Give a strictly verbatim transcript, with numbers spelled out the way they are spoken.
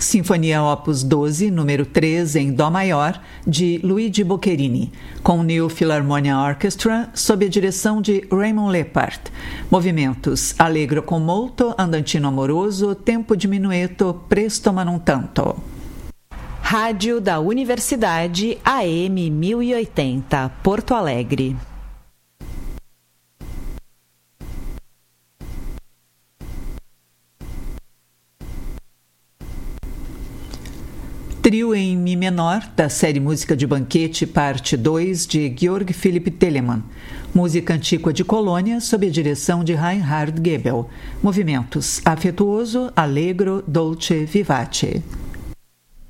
Sinfonia Opus doze, número três, em Dó maior, de Luigi Boccherini, com New Philharmonia Orchestra, sob a direção de Raymond Lepard. Movimentos Allegro con molto, Andantino amoroso, Tempo di minueto, Presto ma non tanto. Rádio da Universidade A M mil e oitenta, Porto Alegre. Trio em Mi menor, da série Música de Banquete, parte dois, de Georg Philipp Telemann. Música antiga de Colônia, sob a direção de Reinhard Goebel. Movimentos afetuoso, allegro, dolce, vivace.